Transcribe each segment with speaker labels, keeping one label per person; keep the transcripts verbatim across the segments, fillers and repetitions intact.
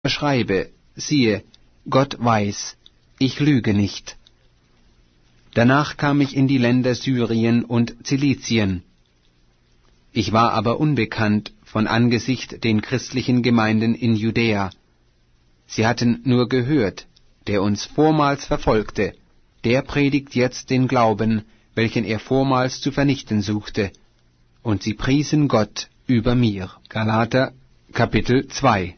Speaker 1: schreibe, siehe, Gott weiß, ich lüge nicht. Danach kam ich in die Länder Syrien und Zilizien. Ich war aber unbekannt von Angesicht den christlichen Gemeinden in Judäa. Sie hatten nur gehört, der uns vormals verfolgte, der predigt jetzt den Glauben, welchen er vormals zu vernichten suchte, und sie priesen Gott über mir. Galater, Kapitel zwei.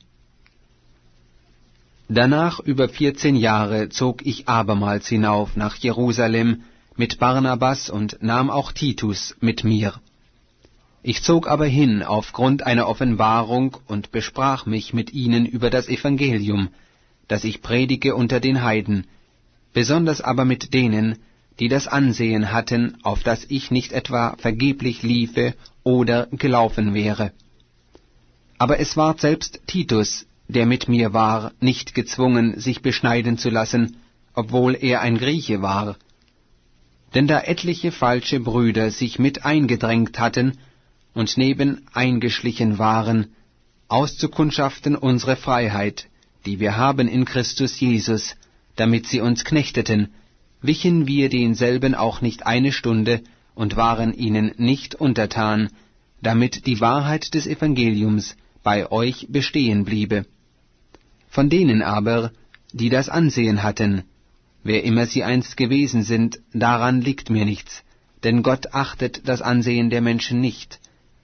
Speaker 1: Danach über vierzehn Jahre zog ich abermals hinauf nach Jerusalem mit Barnabas und nahm auch Titus mit mir. Ich zog aber hin aufgrund einer Offenbarung und besprach mich mit ihnen über das Evangelium, das ich predige unter den Heiden, besonders aber mit denen, die das Ansehen hatten, auf das ich nicht etwa vergeblich liefe oder gelaufen wäre. Aber es ward selbst Titus, der mit mir war, nicht gezwungen, sich beschneiden zu lassen, obwohl er ein Grieche war. Denn da etliche falsche Brüder sich mit eingedrängt hatten und neben eingeschlichen waren, auszukundschaften unsere Freiheit, die wir haben in Christus Jesus, damit sie uns knechteten, wichen wir denselben auch nicht eine Stunde und waren ihnen nicht untertan, damit die Wahrheit des Evangeliums bei euch bestehen bliebe. Von denen aber, die das Ansehen hatten, wer immer sie einst gewesen sind, daran liegt mir nichts, denn Gott achtet das Ansehen der Menschen nicht.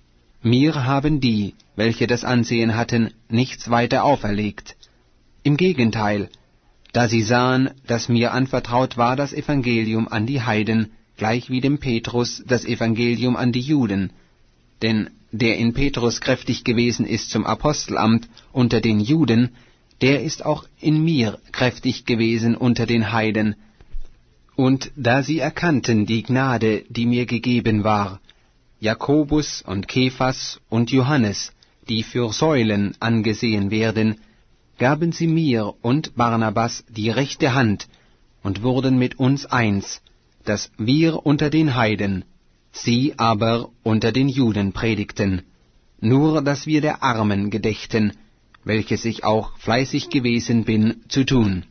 Speaker 1: Mir haben die, welche das Ansehen hatten, nichts weiter auferlegt. Im Gegenteil, da sie sahen, dass mir anvertraut war das Evangelium an die Heiden, gleich wie dem Petrus das Evangelium an die Juden. Denn der in Petrus kräftig gewesen ist zum Apostelamt unter den Juden, der ist auch in mir kräftig gewesen unter den Heiden. Und da sie erkannten die Gnade, die mir gegeben war, Jakobus und Kephas und Johannes, die für Säulen angesehen werden, gaben sie mir und Barnabas die rechte Hand und wurden mit uns eins, dass wir unter den Heiden, sie aber unter den Juden predigten, nur dass wir der Armen gedächten, welches ich auch fleißig gewesen bin zu tun.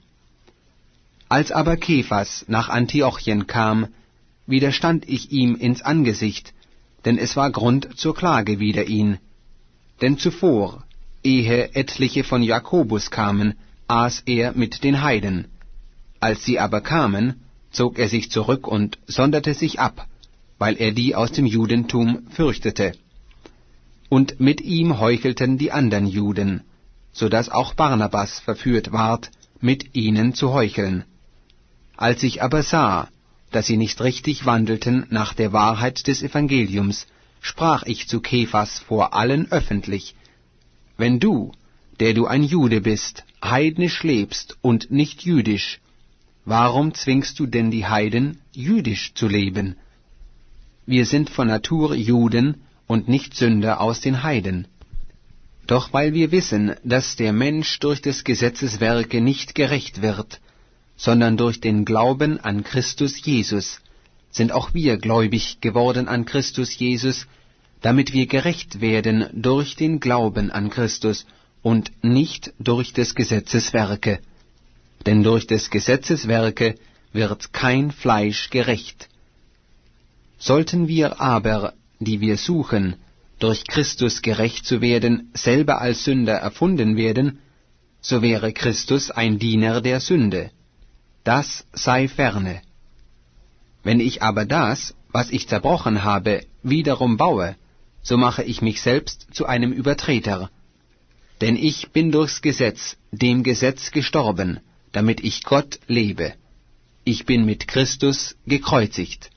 Speaker 1: Als aber Kephas nach Antiochien kam, widerstand ich ihm ins Angesicht, denn es war Grund zur Klage wider ihn. Denn zuvor, ehe etliche von Jakobus kamen, aß er mit den Heiden. Als sie aber kamen, zog er sich zurück und sonderte sich ab, weil er die aus dem Judentum fürchtete. Und mit ihm heuchelten die andern Juden, so dass auch Barnabas verführt ward, mit ihnen zu heucheln. Als ich aber sah, dass sie nicht richtig wandelten nach der Wahrheit des Evangeliums, sprach ich zu Kephas vor allen öffentlich: Wenn du, der du ein Jude bist, heidnisch lebst und nicht jüdisch, warum zwingst du denn die Heiden, jüdisch zu leben? Wir sind von Natur Juden und nicht Sünder aus den Heiden. Doch weil wir wissen, dass der Mensch durch des Gesetzes Werke nicht gerecht wird, sondern durch den Glauben an Christus Jesus, sind auch wir gläubig geworden an Christus Jesus, damit wir gerecht werden durch den Glauben an Christus und nicht durch des Gesetzes Werke. Denn durch des Gesetzes Werke wird kein Fleisch gerecht. Sollten wir aber, die wir suchen, durch Christus gerecht zu werden, selber als Sünder erfunden werden, so wäre Christus ein Diener der Sünde. Das sei ferne. Wenn ich aber das, was ich zerbrochen habe, wiederum baue, so mache ich mich selbst zu einem Übertreter. Denn ich bin durchs Gesetz, dem Gesetz gestorben, damit ich Gott lebe. Ich bin mit Christus gekreuzigt.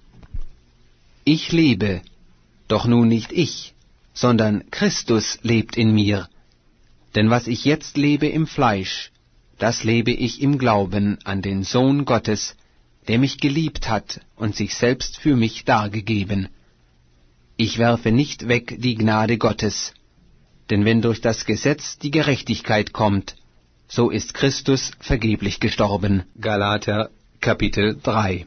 Speaker 1: Ich lebe, doch nun nicht ich, sondern Christus lebt in mir. Denn was ich jetzt lebe im Fleisch, das lebe ich im Glauben an den Sohn Gottes, der mich geliebt hat und sich selbst für mich dargegeben. Ich werfe nicht weg die Gnade Gottes, denn wenn durch das Gesetz die Gerechtigkeit kommt, so ist Christus vergeblich gestorben. Galater, Kapitel drei.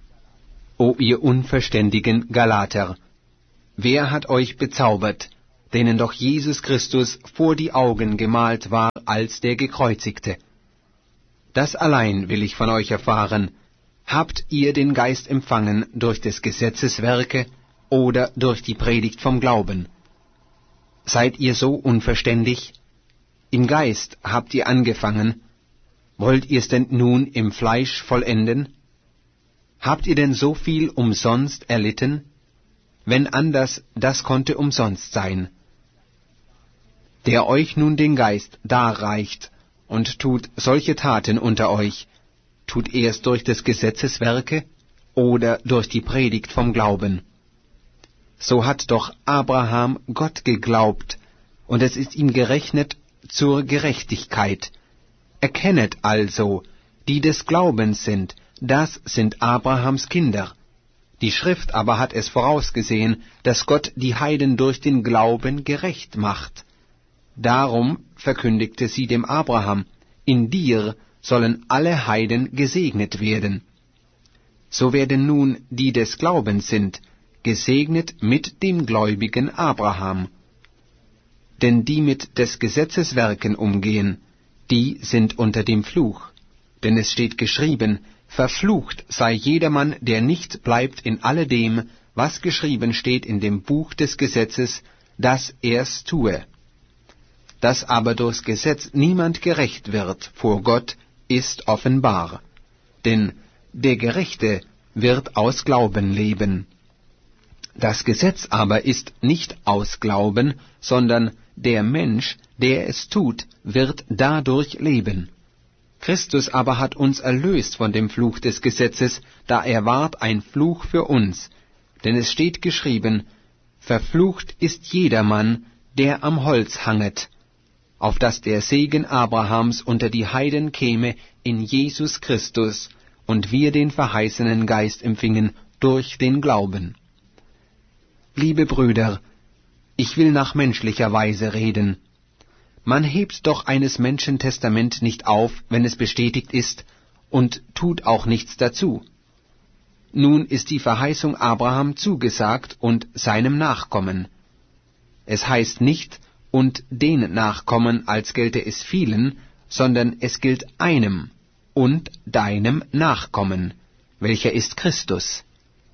Speaker 1: O ihr unverständigen Galater, wer hat euch bezaubert, denen doch Jesus Christus vor die Augen gemalt war als der Gekreuzigte. Das allein will ich von euch erfahren: Habt ihr den Geist empfangen durch des Gesetzes Werke oder durch die Predigt vom Glauben? Seid ihr so unverständig? Im Geist habt ihr angefangen, wollt ihr's denn nun im Fleisch vollenden? Habt ihr denn so viel umsonst erlitten? Wenn anders, das konnte umsonst sein. Der euch nun den Geist darreicht und tut solche Taten unter euch, tut er's durch des Gesetzes Werke oder durch die Predigt vom Glauben? So hat doch Abraham Gott geglaubt, und es ist ihm gerechnet zur Gerechtigkeit. Erkennet also, die des Glaubens sind, das sind Abrahams Kinder. Die Schrift aber hat es vorausgesehen, dass Gott die Heiden durch den Glauben gerecht macht. Darum verkündigte sie dem Abraham: In dir sollen alle Heiden gesegnet werden. So werden nun die des Glaubens sind gesegnet mit dem gläubigen Abraham. Denn die mit des Gesetzes Werken umgehen, die sind unter dem Fluch. Denn es steht geschrieben: Verflucht sei jedermann, der nicht bleibt in alledem, was geschrieben steht in dem Buch des Gesetzes, dass er's tue. Dass aber durchs Gesetz niemand gerecht wird vor Gott, ist offenbar. Denn der Gerechte wird aus Glauben leben. Das Gesetz aber ist nicht aus Glauben, sondern der Mensch, der es tut, wird dadurch leben. Christus aber hat uns erlöst von dem Fluch des Gesetzes, da er ward ein Fluch für uns. Denn es steht geschrieben: Verflucht ist jedermann, der am Holz hanget, auf dass der Segen Abrahams unter die Heiden käme in Jesus Christus, und wir den verheißenen Geist empfingen durch den Glauben. Liebe Brüder, ich will nach menschlicher Weise reden. Man hebt doch eines Menschen Testament nicht auf, wenn es bestätigt ist, und tut auch nichts dazu. Nun ist die Verheißung Abraham zugesagt und seinem Nachkommen. Es heißt nicht, und den Nachkommen, als gelte es vielen, sondern es gilt einem und deinem Nachkommen, welcher ist Christus.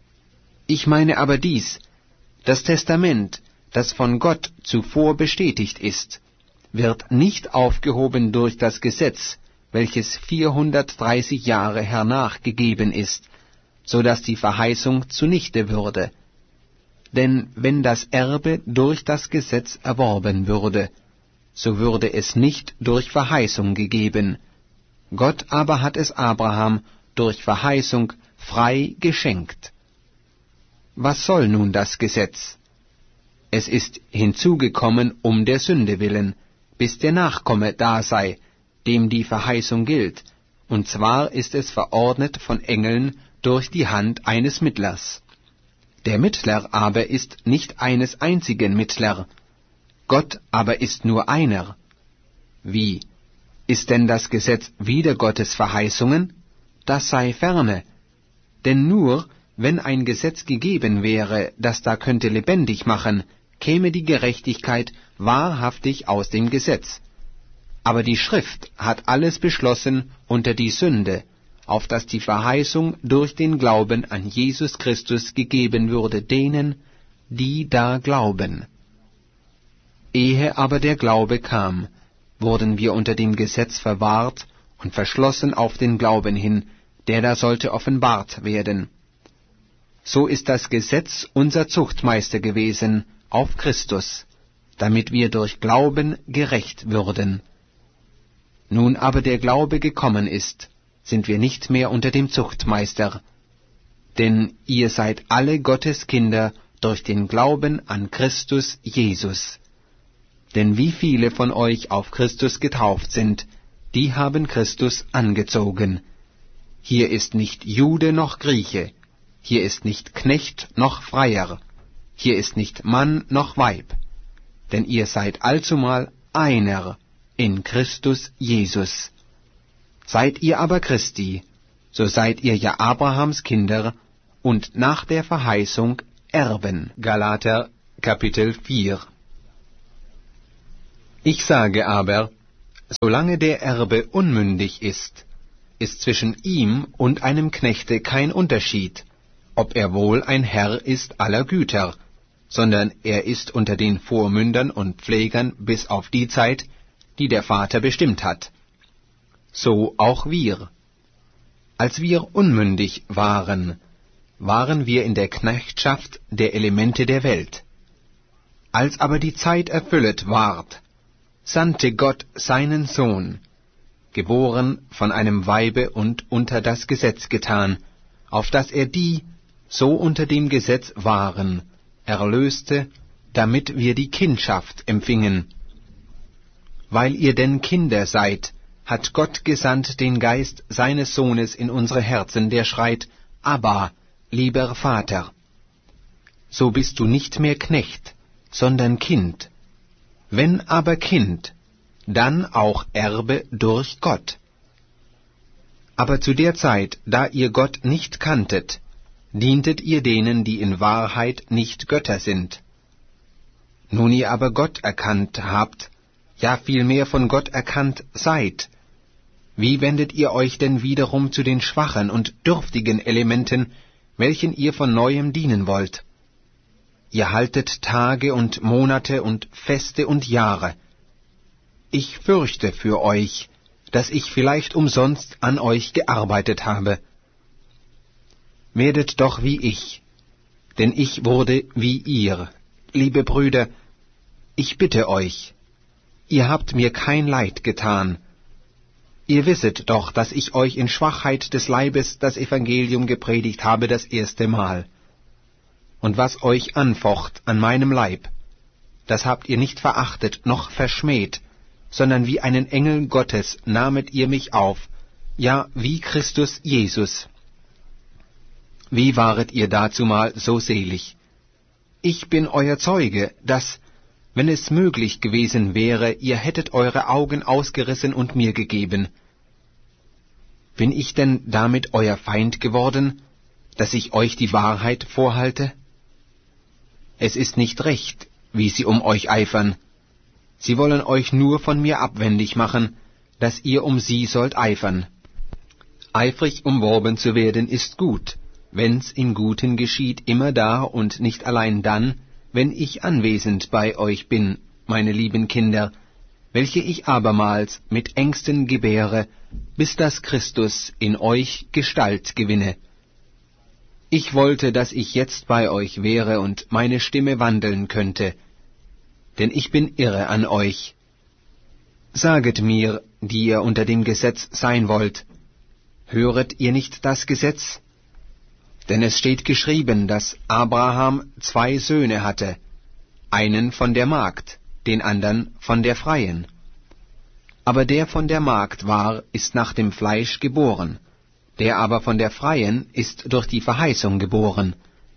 Speaker 1: Ich meine aber dies: Das Testament, das von Gott zuvor bestätigt ist, wird nicht aufgehoben durch das Gesetz, welches vierhundertdreißig Jahre hernach gegeben ist, so dass die Verheißung zunichte würde. Denn wenn das Erbe durch das Gesetz erworben würde, so würde es nicht durch Verheißung gegeben. Gott aber hat es Abraham durch Verheißung frei geschenkt. Was soll nun das Gesetz? Es ist hinzugekommen um der Sünde willen, bis der Nachkomme da sei, dem die Verheißung gilt, und zwar ist es verordnet von Engeln durch die Hand eines Mittlers. Der Mittler aber ist nicht eines einzigen Mittler, Gott aber ist nur einer. Wie? Ist denn das Gesetz wider Gottes Verheißungen? Das sei ferne. Denn nur, wenn ein Gesetz gegeben wäre, das da könnte lebendig machen, käme die Gerechtigkeit wahrhaftig aus dem Gesetz. Aber die Schrift hat alles beschlossen unter die Sünde, auf dass die Verheißung durch den Glauben an Jesus Christus gegeben würde denen, die da glauben. Ehe aber der Glaube kam, wurden wir unter dem Gesetz verwahrt und verschlossen auf den Glauben hin, der da sollte offenbart werden. So ist das Gesetz unser Zuchtmeister gewesen auf Christus, damit wir durch Glauben gerecht würden. Nun aber der Glaube gekommen ist, sind wir nicht mehr unter dem Zuchtmeister, denn ihr seid alle Gottes Kinder durch den Glauben an Christus Jesus. Denn wie viele von euch auf Christus getauft sind, die haben Christus angezogen. Hier ist nicht Jude noch Grieche, hier ist nicht Knecht noch Freier, hier ist nicht Mann noch Weib, denn ihr seid allzumal einer in Christus Jesus. Seid ihr aber Christi, so seid ihr ja Abrahams Kinder und nach der Verheißung Erben. Galater Kapitel vier. Ich sage aber, solange der Erbe unmündig ist, ist zwischen ihm und einem Knechte kein Unterschied, ob er wohl ein Herr ist aller Güter, sondern er ist unter den Vormündern und Pflegern bis auf die Zeit, die der Vater bestimmt hat. So auch wir. Als wir unmündig waren, waren wir in der Knechtschaft der Elemente der Welt. Als aber die Zeit erfüllet ward, sandte Gott seinen Sohn, geboren von einem Weibe und unter das Gesetz getan, auf dass er die, so unter dem Gesetz waren, erlöste, damit wir die Kindschaft empfingen. Weil ihr denn Kinder seid, hat Gott gesandt den Geist seines Sohnes in unsere Herzen, der schreit, Abba, lieber Vater. So bist du nicht mehr Knecht, sondern Kind. Wenn aber Kind, dann auch Erbe durch Gott. Aber zu der Zeit, da ihr Gott nicht kanntet, dientet ihr denen, die in Wahrheit nicht Götter sind. Nun ihr aber Gott erkannt habt, ja vielmehr von Gott erkannt seid, wie wendet ihr euch denn wiederum zu den schwachen und dürftigen Elementen, welchen ihr von neuem dienen wollt? Ihr haltet Tage und Monate und Feste und Jahre. Ich fürchte für euch, dass ich vielleicht umsonst an euch gearbeitet habe. Werdet doch wie ich, denn ich wurde wie ihr. Liebe Brüder, ich bitte euch, ihr habt mir kein Leid getan. Ihr wisset doch, dass ich euch in Schwachheit des Leibes das Evangelium gepredigt habe das erste Mal. Und was euch anfocht an meinem Leib, das habt ihr nicht verachtet noch verschmäht, sondern wie einen Engel Gottes nahmet ihr mich auf, ja, wie Christus Jesus. Wie waret ihr dazumal so selig? Ich bin euer Zeuge, dass, wenn es möglich gewesen wäre, ihr hättet eure Augen ausgerissen und mir gegeben. Bin ich denn damit euer Feind geworden, dass ich euch die Wahrheit vorhalte? Es ist nicht recht, wie sie um euch eifern. Sie wollen euch nur von mir abwendig machen, dass ihr um sie sollt eifern. Eifrig umworben zu werden ist gut, wenn's im Guten geschieht, immer da und nicht allein dann, wenn ich anwesend bei euch bin, meine lieben Kinder, welche ich abermals mit Ängsten gebäre, bis dass Christus in euch Gestalt gewinne. Ich wollte, dass ich jetzt bei euch wäre und meine Stimme wandeln könnte, denn ich bin irre an euch. Saget mir, die ihr unter dem Gesetz sein wollt, höret ihr nicht das Gesetz? Denn es steht geschrieben, dass Abraham zwei Söhne hatte, einen von der Magd, den andern von der Freien. Aber der von der Magd war, ist nach dem Fleisch geboren, der aber von der Freien ist durch die Verheißung geboren.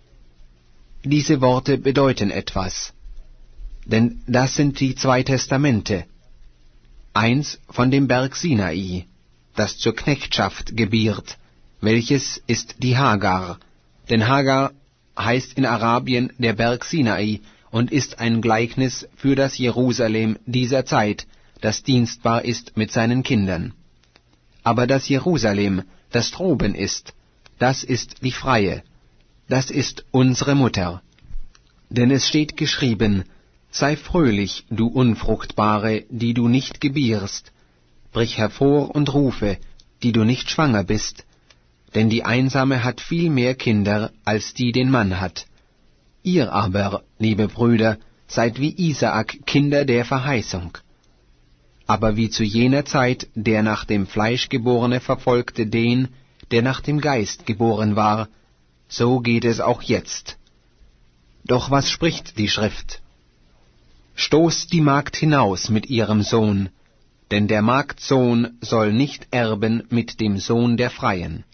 Speaker 1: Diese Worte bedeuten etwas, denn das sind die zwei Testamente. Eins von dem Berg Sinai, das zur Knechtschaft gebiert, welches ist die Hagar, denn Hagar heißt in Arabien der Berg Sinai und ist ein Gleichnis für das Jerusalem dieser Zeit, das dienstbar ist mit seinen Kindern. Aber das Jerusalem, das droben ist, das ist die Freie, das ist unsere Mutter. Denn es steht geschrieben, sei fröhlich, du Unfruchtbare, die du nicht gebierst, brich hervor und rufe, die du nicht schwanger bist, denn die Einsame hat viel mehr Kinder, als die den Mann hat. Ihr aber, liebe Brüder, seid wie Isaak Kinder der Verheißung. Aber wie zu jener Zeit der nach dem Fleisch Geborene verfolgte den, der nach dem Geist geboren war, so geht es auch jetzt. Doch was spricht die Schrift? Stoßt die Magd hinaus mit ihrem Sohn, denn der Magdsohn soll nicht erben mit dem Sohn der Freien.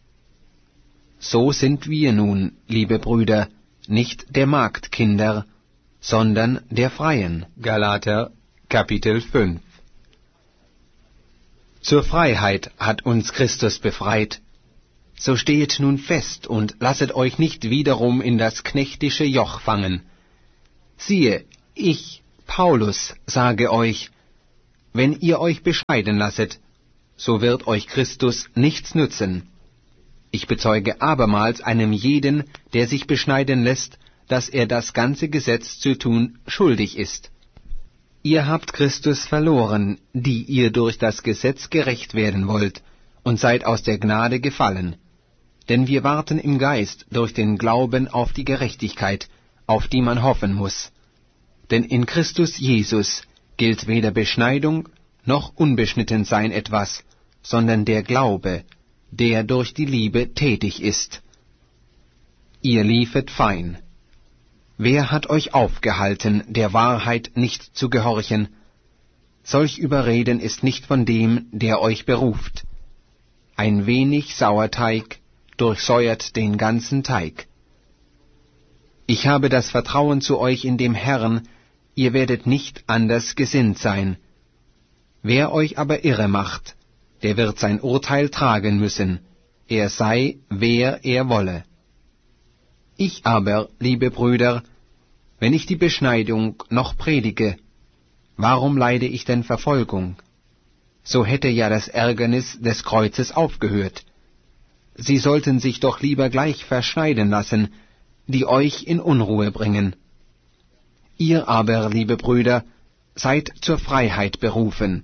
Speaker 1: So sind wir nun, liebe Brüder, nicht der Magd Kinder, sondern der Freien. Galater, Kapitel fünf. Zur Freiheit hat uns Christus befreit. So stehet nun fest und lasset euch nicht wiederum in das knechtische Joch fangen. Siehe, ich, Paulus sage euch, wenn ihr euch beschneiden lasset, so wird euch Christus nichts nützen. Ich bezeuge abermals einem jeden, der sich beschneiden lässt, dass er das ganze Gesetz zu tun schuldig ist. Ihr habt Christus verloren, die ihr durch das Gesetz gerecht werden wollt, und seid aus der Gnade gefallen. Denn wir warten im Geist durch den Glauben auf die Gerechtigkeit, auf die man hoffen muss. Denn in Christus Jesus gilt weder Beschneidung noch Unbeschnittensein etwas, sondern der Glaube, der durch die Liebe tätig ist. Ihr liefet fein. Wer hat euch aufgehalten, der Wahrheit nicht zu gehorchen? Solch Überreden ist nicht von dem, der euch beruft. Ein wenig Sauerteig durchsäuert den ganzen Teig. Ich habe das Vertrauen zu euch in dem Herrn, ihr werdet nicht anders gesinnt sein. Wer euch aber irre macht, der wird sein Urteil tragen müssen, er sei, wer er wolle. Ich aber, liebe Brüder, wenn ich die Beschneidung noch predige, warum leide ich denn Verfolgung? So hätte ja das Ärgernis des Kreuzes aufgehört. Sie sollten sich doch lieber gleich verschneiden lassen, die euch in Unruhe bringen. Ihr aber, liebe Brüder, seid zur Freiheit berufen.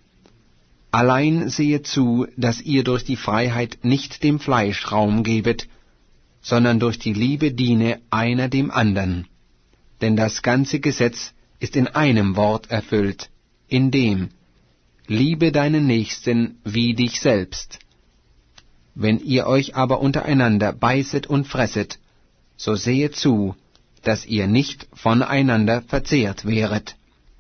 Speaker 1: Allein sehet zu, dass ihr durch die Freiheit nicht dem Fleisch Raum gebet, sondern durch die Liebe diene einer dem andern. Denn das ganze Gesetz ist in einem Wort erfüllt, in dem: Liebe deinen Nächsten wie dich selbst. Wenn ihr euch aber untereinander beißet und fresset, so sehet zu, dass ihr nicht voneinander verzehrt wäret.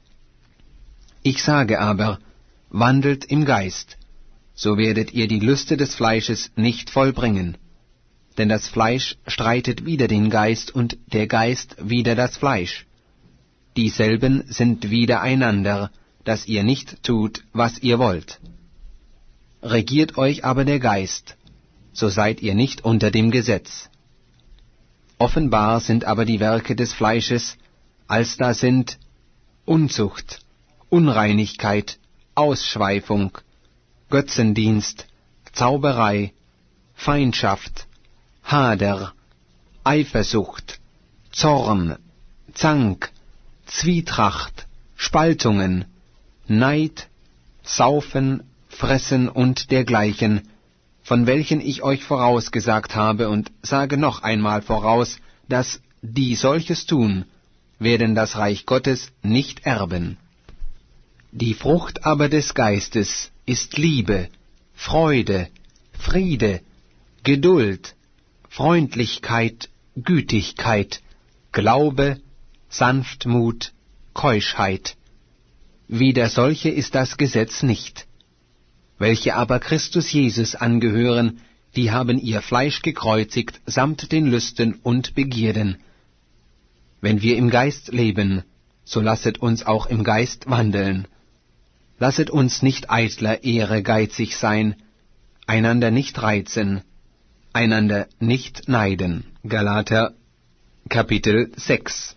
Speaker 1: Ich sage aber, wandelt im Geist, so werdet ihr die Lüste des Fleisches nicht vollbringen. Denn das Fleisch streitet wider den Geist und der Geist wider das Fleisch. Dieselben sind widereinander, dass ihr nicht tut, was ihr wollt. Regiert euch aber der Geist, so seid ihr nicht unter dem Gesetz. Offenbar sind aber die Werke des Fleisches, als da sind Unzucht, Unreinigkeit, Ausschweifung, Götzendienst, Zauberei, Feindschaft, Hader, Eifersucht, Zorn, Zank, Zwietracht, Spaltungen, Neid, Saufen, Fressen und dergleichen, von welchen ich euch vorausgesagt habe und sage noch einmal voraus, dass die solches tun, werden das Reich Gottes nicht erben. Die Frucht aber des Geistes ist Liebe, Freude, Friede, Geduld, Freundlichkeit, Gütigkeit, Glaube, Sanftmut, Keuschheit. Wider solche ist das Gesetz nicht. Welche aber Christus Jesus angehören, die haben ihr Fleisch gekreuzigt samt den Lüsten und Begierden. Wenn wir im Geist leben, so lasset uns auch im Geist wandeln. Lasset uns nicht eitler Ehre geizig sein, einander nicht reizen, einander nicht neiden. Galater, Kapitel sechs.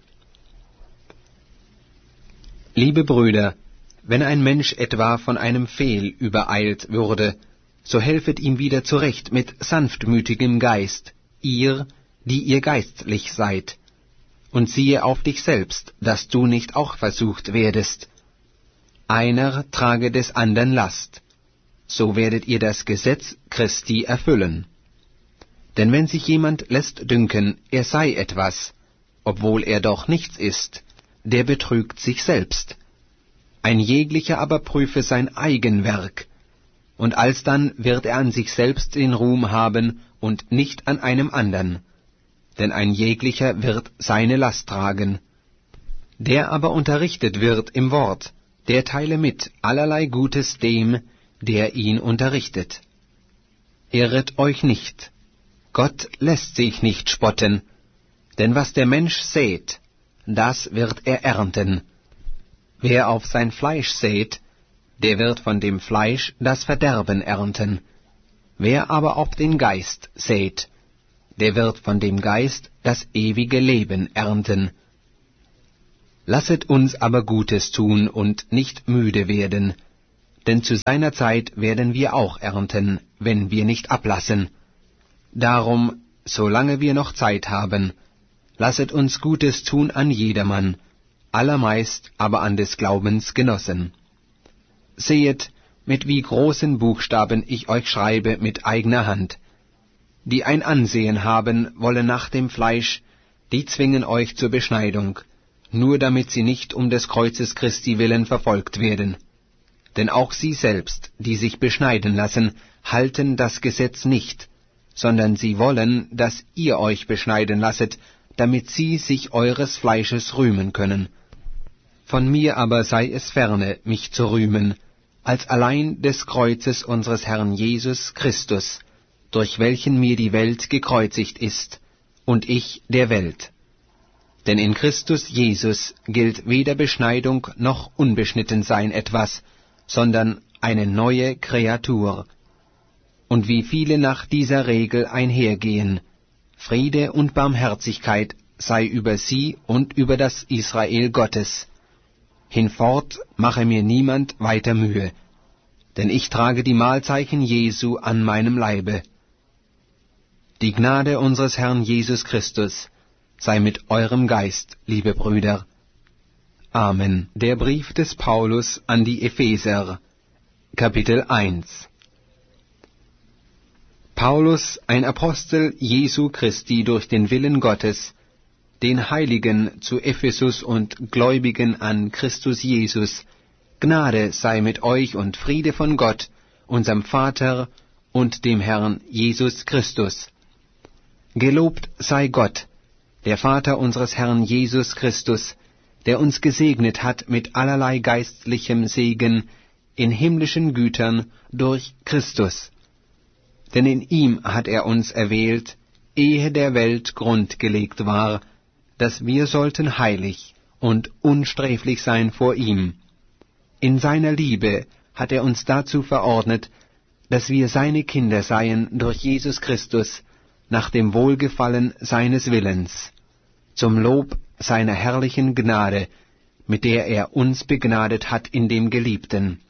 Speaker 1: Liebe Brüder, wenn ein Mensch etwa von einem Fehl übereilt würde, so helfet ihm wieder zurecht mit sanftmütigem Geist, ihr, die ihr geistlich seid, und siehe auf dich selbst, dass du nicht auch versucht werdest. Einer trage des andern Last, so werdet ihr das Gesetz Christi erfüllen. Denn wenn sich jemand lässt dünken, er sei etwas, obwohl er doch nichts ist, der betrügt sich selbst. Ein jeglicher aber prüfe sein Eigenwerk, und alsdann wird er an sich selbst den Ruhm haben und nicht an einem andern. Denn ein jeglicher wird seine Last tragen. Der aber unterrichtet wird im Wort, der teile mit allerlei Gutes dem, der ihn unterrichtet. Irret euch nicht, Gott lässt sich nicht spotten, denn was der Mensch sät, das wird er ernten. Wer auf sein Fleisch sät, der wird von dem Fleisch das Verderben ernten. Wer aber auf den Geist sät, der wird von dem Geist das ewige Leben ernten. Lasset uns aber Gutes tun und nicht müde werden, denn zu seiner Zeit werden wir auch ernten, wenn wir nicht ablassen. Darum, solange wir noch Zeit haben, lasset uns Gutes tun an jedermann, allermeist aber an des Glaubens Genossen. Sehet, mit wie großen Buchstaben ich euch schreibe mit eigener Hand. Die ein Ansehen haben, wollen nach dem Fleisch, die zwingen euch zur Beschneidung, nur damit sie nicht um des Kreuzes Christi willen verfolgt werden. Denn auch sie selbst, die sich beschneiden lassen, halten das Gesetz nicht, sondern sie wollen, dass ihr euch beschneiden lasset, damit sie sich eures Fleisches rühmen können. Von mir aber sei es ferne, mich zu rühmen, als allein des Kreuzes unseres Herrn Jesus Christus, durch welchen mir die Welt gekreuzigt ist, und ich der Welt. Denn in Christus Jesus gilt weder Beschneidung noch Unbeschnittensein etwas, sondern eine neue Kreatur. Und wie viele nach dieser Regel einhergehen, Friede und Barmherzigkeit sei über sie und über das Israel Gottes. Hinfort mache mir niemand weiter Mühe, denn ich trage die Mahlzeichen Jesu an meinem Leibe. Die Gnade unseres Herrn Jesus Christus sei mit eurem Geist, liebe Brüder. Amen. Der Brief des Paulus an die Epheser, Kapitel eins. Paulus, ein Apostel Jesu Christi durch den Willen Gottes, den Heiligen zu Ephesus und Gläubigen an Christus Jesus, Gnade sei mit euch und Friede von Gott, unserem Vater und dem Herrn Jesus Christus. Gelobt sei Gott, der Vater unseres Herrn Jesus Christus, der uns gesegnet hat mit allerlei geistlichem Segen in himmlischen Gütern durch Christus. Denn in ihm hat er uns erwählt, ehe der Welt Grund gelegt war, dass wir sollten heilig und unsträflich sein vor ihm. In seiner Liebe hat er uns dazu verordnet, dass wir seine Kinder seien durch Jesus Christus, nach dem Wohlgefallen seines Willens, zum Lob seiner herrlichen Gnade, mit der er uns begnadet hat in dem Geliebten.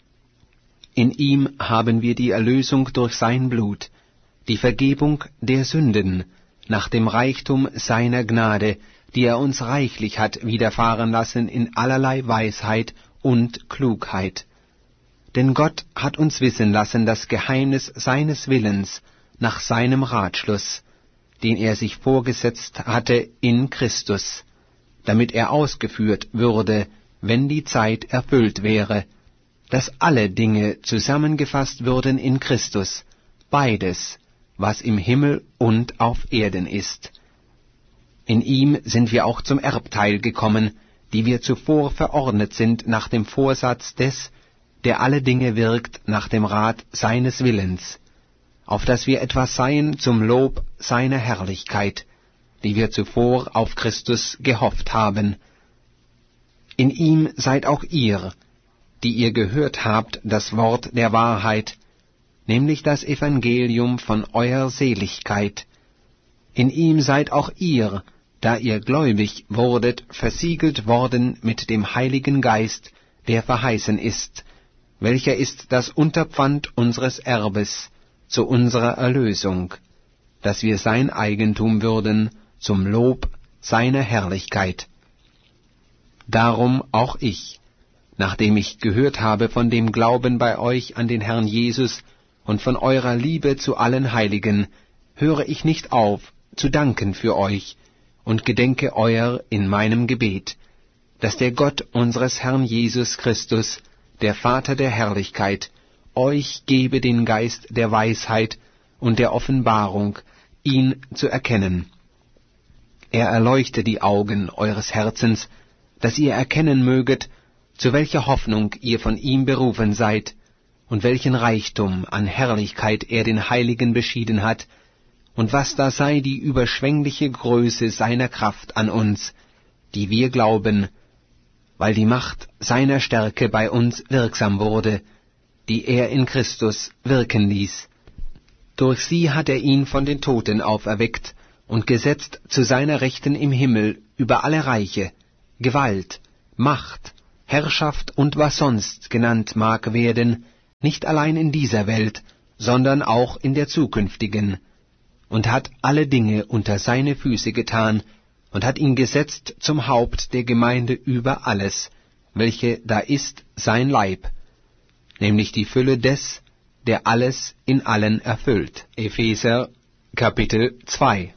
Speaker 1: In ihm haben wir die Erlösung durch sein Blut, die Vergebung der Sünden, nach dem Reichtum seiner Gnade, die er uns reichlich hat widerfahren lassen in allerlei Weisheit und Klugheit. Denn Gott hat uns wissen lassen das Geheimnis seines Willens nach seinem Ratschluss, den er sich vorgesetzt hatte in Christus, damit er ausgeführt würde, wenn die Zeit erfüllt wäre, dass alle Dinge zusammengefasst würden in Christus, beides, was im Himmel und auf Erden ist. In ihm sind wir auch zum Erbteil gekommen, die wir zuvor verordnet sind nach dem Vorsatz des, der alle Dinge wirkt nach dem Rat seines Willens, auf dass wir etwas seien zum Lob seiner Herrlichkeit, die wir zuvor auf Christus gehofft haben. In ihm seid auch ihr, die ihr gehört habt, das Wort der Wahrheit, nämlich das Evangelium von eurer Seligkeit. In ihm seid auch ihr, da ihr gläubig wurdet, versiegelt worden mit dem Heiligen Geist, der verheißen ist, welcher ist das Unterpfand unseres Erbes, zu unserer Erlösung, dass wir sein Eigentum würden, zum Lob seiner Herrlichkeit. Darum auch ich, nachdem ich gehört habe von dem Glauben bei euch an den Herrn Jesus und von eurer Liebe zu allen Heiligen, höre ich nicht auf, zu danken für euch und gedenke euer in meinem Gebet, dass der Gott unseres Herrn Jesus Christus, der Vater der Herrlichkeit, euch gebe den Geist der Weisheit und der Offenbarung, ihn zu erkennen. Er erleuchte die Augen eures Herzens, dass ihr erkennen möget, zu welcher Hoffnung ihr von ihm berufen seid, und welchen Reichtum an Herrlichkeit er den Heiligen beschieden hat, und was da sei die überschwängliche Größe seiner Kraft an uns, die wir glauben, weil die Macht seiner Stärke bei uns wirksam wurde, die er in Christus wirken ließ. Durch sie hat er ihn von den Toten auferweckt und gesetzt zu seiner Rechten im Himmel über alle Reiche, Gewalt, Macht, Herrschaft und was sonst genannt mag werden, nicht allein in dieser Welt, sondern auch in der zukünftigen, und hat alle Dinge unter seine Füße getan und hat ihn gesetzt zum Haupt der Gemeinde über alles, welche da ist sein Leib, nämlich die Fülle des, der alles in allen erfüllt. Epheser Kapitel zwei.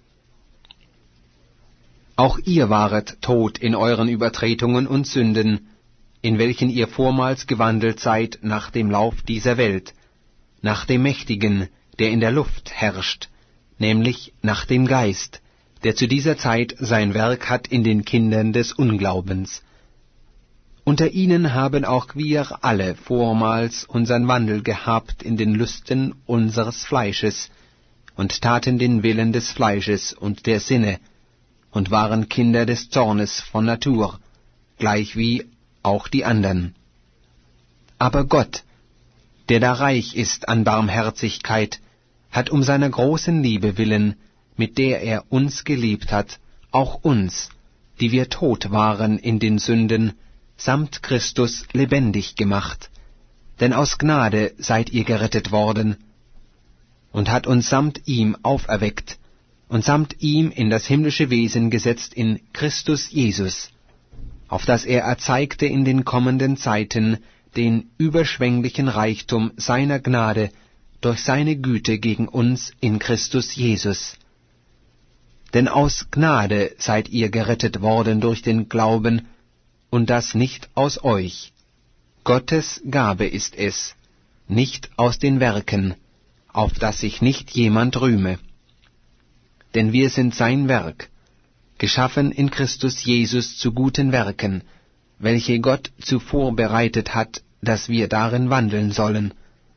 Speaker 1: Auch ihr waret tot in euren Übertretungen und Sünden, in welchen ihr vormals gewandelt seid nach dem Lauf dieser Welt, nach dem Mächtigen, der in der Luft herrscht, nämlich nach dem Geist, der zu dieser Zeit sein Werk hat in den Kindern des Unglaubens. Unter ihnen haben auch wir alle vormals unseren Wandel gehabt in den Lüsten unseres Fleisches und taten den Willen des Fleisches und der Sinne und waren Kinder des Zornes von Natur, gleichwie auch die andern. Aber Gott, der da reich ist an Barmherzigkeit, hat um seiner großen Liebe willen, mit der er uns geliebt hat, auch uns, die wir tot waren in den Sünden, samt Christus lebendig gemacht. Denn aus Gnade seid ihr gerettet worden, und hat uns samt ihm auferweckt, und samt ihm in das himmlische Wesen gesetzt in Christus Jesus, auf dass er erzeigte in den kommenden Zeiten den überschwänglichen Reichtum seiner Gnade durch seine Güte gegen uns in Christus Jesus. Denn aus Gnade seid ihr gerettet worden durch den Glauben, und das nicht aus euch. Gottes Gabe ist es, nicht aus den Werken, auf dass sich nicht jemand rühme. Denn wir sind sein Werk, geschaffen in Christus Jesus zu guten Werken, welche Gott zuvor bereitet hat, dass wir darin wandeln sollen.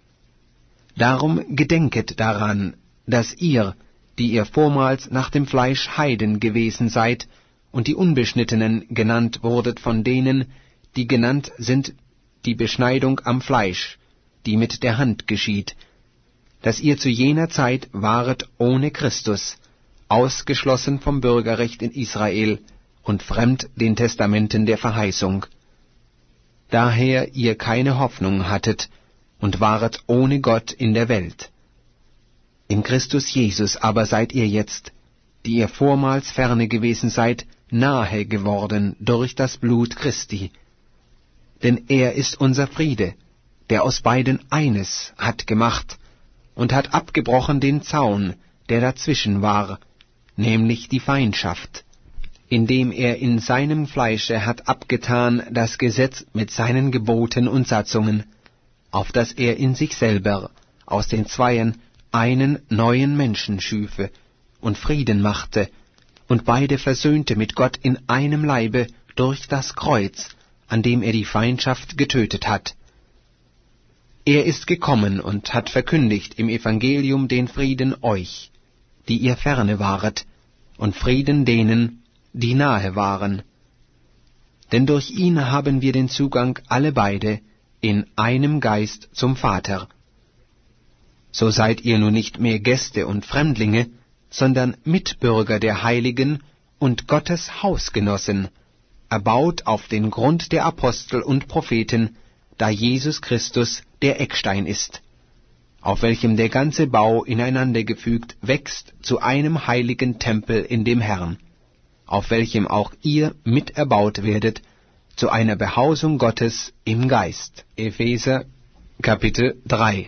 Speaker 1: Darum gedenket daran, dass ihr, die ihr vormals nach dem Fleisch Heiden gewesen seid, und die Unbeschnittenen genannt wurdet von denen, die genannt sind die Beschneidung am Fleisch, die mit der Hand geschieht, dass ihr zu jener Zeit waret ohne Christus, ausgeschlossen vom Bürgerrecht in Israel und fremd den Testamenten der Verheißung. Daher ihr keine Hoffnung hattet und waret ohne Gott in der Welt. In Christus Jesus aber seid ihr jetzt, die ihr vormals ferne gewesen seid, nahe geworden durch das Blut Christi. Denn er ist unser Friede, der aus beiden eines hat gemacht und hat abgebrochen den Zaun, der dazwischen war, nämlich die Feindschaft, indem er in seinem Fleische hat abgetan das Gesetz mit seinen Geboten und Satzungen, auf dass er in sich selber aus den Zweien einen neuen Menschen schüfe und Frieden machte, und beide versöhnte mit Gott in einem Leibe durch das Kreuz, an dem er die Feindschaft getötet hat. Er ist gekommen und hat verkündigt im Evangelium den Frieden euch, die ihr ferne waret, und Frieden denen, die nahe waren. Denn durch ihn haben wir den Zugang alle beide in einem Geist zum Vater. So seid ihr nun nicht mehr Gäste und Fremdlinge, sondern Mitbürger der Heiligen und Gottes Hausgenossen, erbaut auf den Grund der Apostel und Propheten, da Jesus Christus der Eckstein ist, auf welchem der ganze Bau ineinandergefügt wächst zu einem heiligen Tempel in dem Herrn, auf welchem auch ihr miterbaut werdet zu einer Behausung Gottes im Geist. Epheser Kapitel drei.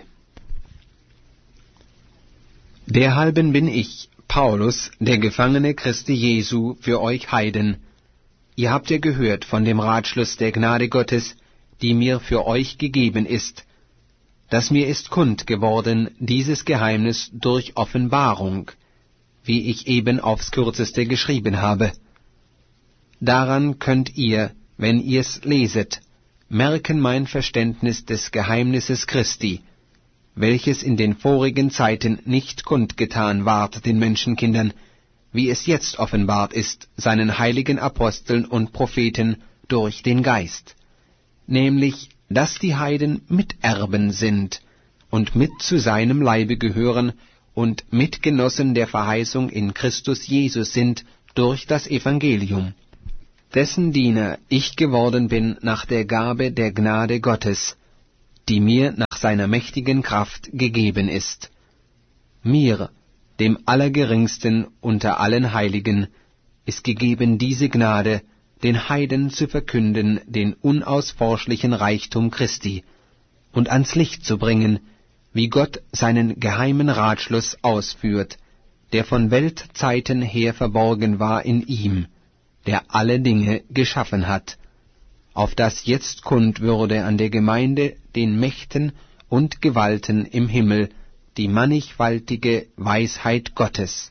Speaker 1: Derhalben bin ich, Paulus, der Gefangene Christi Jesu, für euch Heiden. Ihr habt ja gehört von dem Ratschluss der Gnade Gottes, die mir für euch gegeben ist, dass mir ist kund geworden dieses Geheimnis durch Offenbarung, wie ich eben aufs Kürzeste geschrieben habe. Daran könnt ihr, wenn ihr's leset, merken mein Verständnis des Geheimnisses Christi, welches in den vorigen Zeiten nicht kundgetan ward den Menschenkindern, wie es jetzt offenbart ist, seinen heiligen Aposteln und Propheten durch den Geist, nämlich, dass die Heiden Miterben sind und mit zu seinem Leibe gehören und Mitgenossen der Verheißung in Christus Jesus sind durch das Evangelium, dessen Diener ich geworden bin nach der Gabe der Gnade Gottes, die mir nach seiner mächtigen Kraft gegeben ist. Mir, dem Allergeringsten unter allen Heiligen, ist gegeben diese Gnade, den Heiden zu verkünden den unausforschlichen Reichtum Christi und ans Licht zu bringen, wie Gott seinen geheimen Ratschluss ausführt, der von Weltzeiten her verborgen war in ihm, der alle Dinge geschaffen hat, auf das jetzt kund würde an der Gemeinde, den Mächten und Gewalten im Himmel, die mannigfaltige Weisheit Gottes.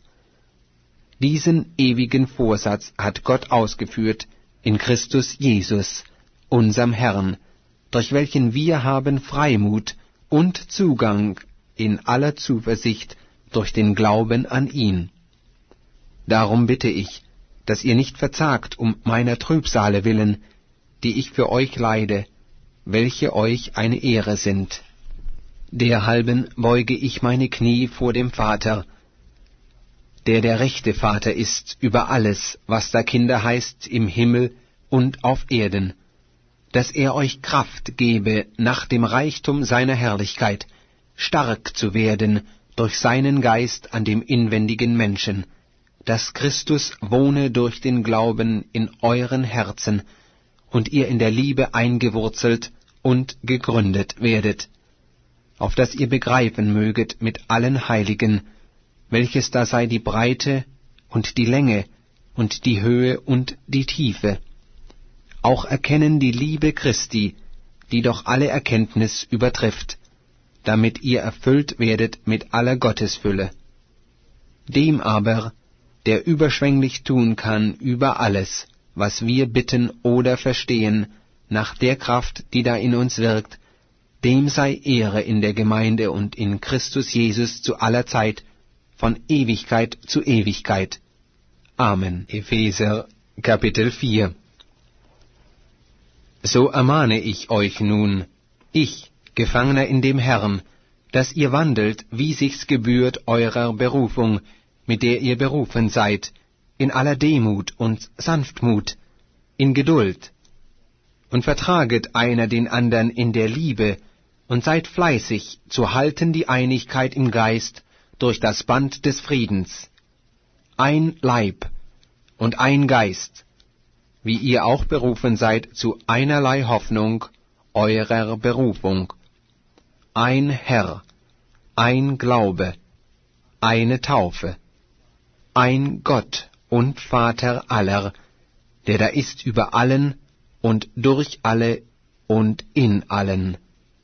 Speaker 1: Diesen ewigen Vorsatz hat Gott ausgeführt in Christus Jesus, unserm Herrn, durch welchen wir haben Freimut und Zugang in aller Zuversicht durch den Glauben an ihn. Darum bitte ich, dass ihr nicht verzagt um meiner Trübsale willen, die ich für euch leide, welche euch eine Ehre sind. Derhalben beuge ich meine Knie vor dem Vater, der der rechte Vater ist über alles, was da Kinder heißt im Himmel und auf Erden, dass er euch Kraft gebe, nach dem Reichtum seiner Herrlichkeit, stark zu werden durch seinen Geist an dem inwendigen Menschen, dass Christus wohne durch den Glauben in euren Herzen und ihr in der Liebe eingewurzelt und gegründet werdet, auf dass ihr begreifen möget mit allen Heiligen, welches da sei die Breite und die Länge und die Höhe und die Tiefe, auch erkennen die Liebe Christi, die doch alle Erkenntnis übertrifft, damit ihr erfüllt werdet mit aller Gottesfülle. Dem aber, der überschwänglich tun kann über alles, was wir bitten oder verstehen, nach der Kraft, die da in uns wirkt, dem sei Ehre in der Gemeinde und in Christus Jesus zu aller Zeit, von Ewigkeit zu Ewigkeit. Amen. Epheser, Kapitel vier. So ermahne ich euch nun, ich, Gefangener in dem Herrn, dass ihr wandelt, wie sich's gebührt eurer Berufung, mit der ihr berufen seid, in aller Demut und Sanftmut, in Geduld, und vertraget einer den andern in der Liebe, und seid fleißig zu halten die Einigkeit im Geist durch das Band des Friedens. Ein Leib und ein Geist, wie ihr auch berufen seid zu einerlei Hoffnung eurer Berufung. Ein Herr, ein Glaube, eine Taufe, ein Gott und Vater aller, der da ist über allen und durch alle und in allen.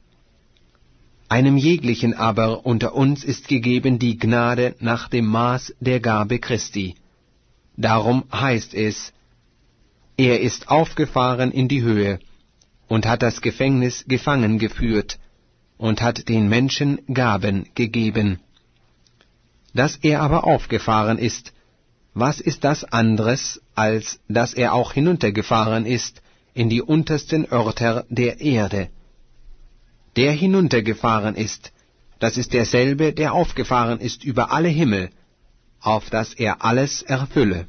Speaker 1: Einem jeglichen aber unter uns ist gegeben die Gnade nach dem Maß der Gabe Christi. Darum heißt es, er ist aufgefahren in die Höhe und hat das Gefängnis gefangen geführt und hat den Menschen Gaben gegeben. Dass er aber aufgefahren ist, was ist das anderes, als dass er auch hinuntergefahren ist in die untersten Örter der Erde? Der hinuntergefahren ist, das ist derselbe, der aufgefahren ist über alle Himmel, auf dass er alles erfülle.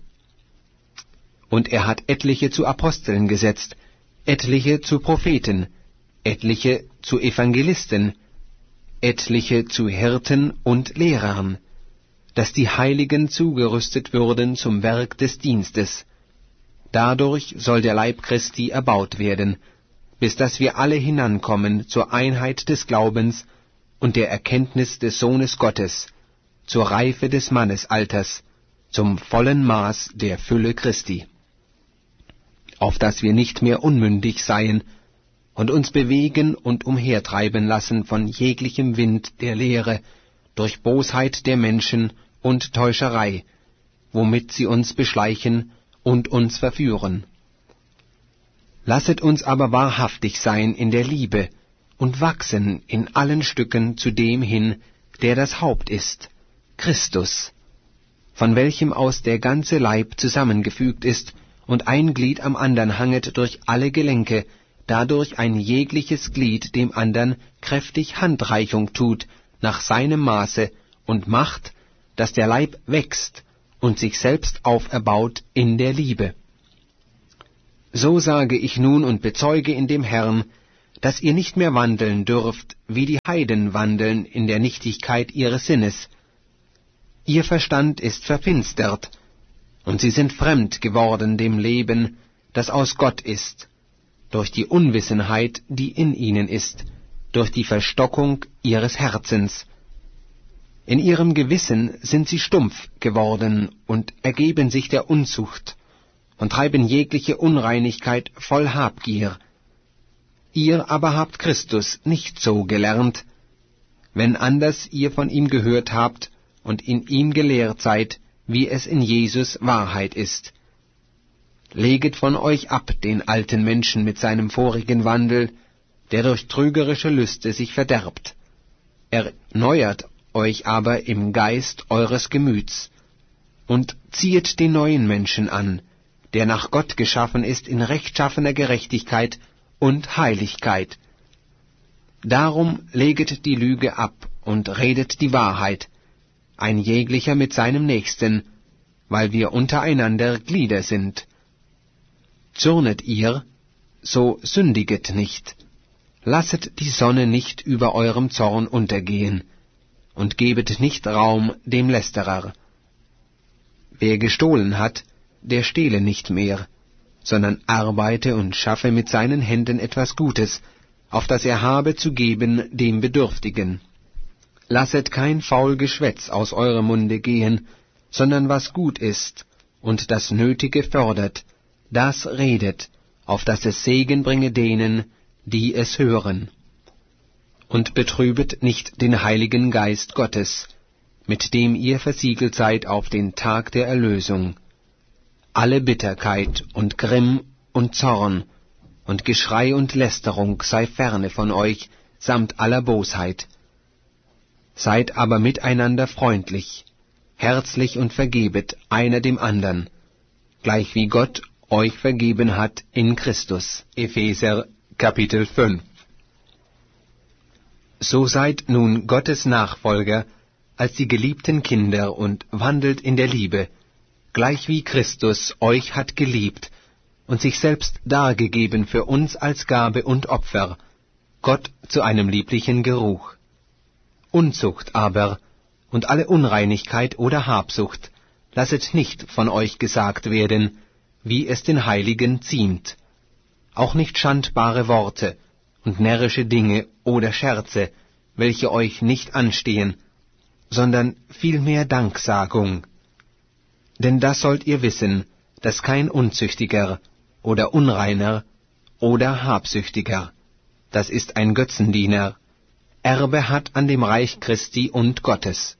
Speaker 1: Und er hat etliche zu Aposteln gesetzt, etliche zu Propheten, etliche zu Evangelisten, etliche zu Hirten und Lehrern, dass die Heiligen zugerüstet würden zum Werk des Dienstes. Dadurch soll der Leib Christi erbaut werden, bis dass wir alle hinankommen zur Einheit des Glaubens und der Erkenntnis des Sohnes Gottes, zur Reife des Mannesalters, zum vollen Maß der Fülle Christi, auf dass wir nicht mehr unmündig seien und uns bewegen und umhertreiben lassen von jeglichem Wind der Lehre, durch Bosheit der Menschen und Täuscherei, womit sie uns beschleichen und uns verführen. Lasset uns aber wahrhaftig sein in der Liebe und wachsen in allen Stücken zu dem hin, der das Haupt ist, Christus, von welchem aus der ganze Leib zusammengefügt ist und ein Glied am andern hanget durch alle Gelenke, dadurch ein jegliches Glied dem andern kräftig Handreichung tut, nach seinem Maße, und macht, dass der Leib wächst und sich selbst auferbaut in der Liebe. So sage ich nun und bezeuge in dem Herrn, dass ihr nicht mehr wandeln dürft, wie die Heiden wandeln in der Nichtigkeit ihres Sinnes. Ihr Verstand ist verfinstert, und sie sind fremd geworden dem Leben, das aus Gott ist, durch die Unwissenheit, die in ihnen ist, durch die Verstockung ihres Herzens. In ihrem Gewissen sind sie stumpf geworden und ergeben sich der Unzucht und treiben jegliche Unreinigkeit voll Habgier. Ihr aber habt Christus nicht so gelernt, wenn anders ihr von ihm gehört habt und in ihm gelehrt seid, wie es in Jesus Wahrheit ist. Leget von euch ab den alten Menschen mit seinem vorigen Wandel, der durch trügerische Lüste sich verderbt. Erneuert euch aber im Geist eures Gemüts, und ziehet den neuen Menschen an, der nach Gott geschaffen ist in rechtschaffener Gerechtigkeit und Heiligkeit. Darum leget die Lüge ab und redet die Wahrheit, ein jeglicher mit seinem Nächsten, weil wir untereinander Glieder sind. Zürnet ihr, so sündiget nicht. Lasset die Sonne nicht über eurem Zorn untergehen, und gebet nicht Raum dem Lästerer. Wer gestohlen hat, der stehle nicht mehr, sondern arbeite und schaffe mit seinen Händen etwas Gutes, auf das er habe zu geben dem Bedürftigen. Lasset kein faul Geschwätz aus eurem Munde gehen, sondern was gut ist und das Nötige fördert, das redet, auf dass es Segen bringe denen, die es hören. Und betrübet nicht den Heiligen Geist Gottes, mit dem ihr versiegelt seid auf den Tag der Erlösung. Alle Bitterkeit und Grimm und Zorn und Geschrei und Lästerung sei ferne von euch, samt aller Bosheit. Seid aber miteinander freundlich, herzlich und vergebet einer dem andern, gleich wie Gott euch vergeben hat in Christus. Epheser Kapitel fünf. So seid nun Gottes Nachfolger als die geliebten Kinder und wandelt in der Liebe, gleich wie Christus euch hat geliebt und sich selbst dargegeben für uns als Gabe und Opfer, Gott zu einem lieblichen Geruch. Unzucht aber und alle Unreinigkeit oder Habsucht lasset nicht von euch gesagt werden, wie es den Heiligen ziemt, auch nicht schandbare Worte und närrische Dinge oder Scherze, welche euch nicht anstehen, sondern vielmehr Danksagung. Denn das sollt ihr wissen, dass kein Unzüchtiger oder Unreiner oder Habsüchtiger, das ist ein Götzendiener, Erbe hat an dem Reich Christi und Gottes.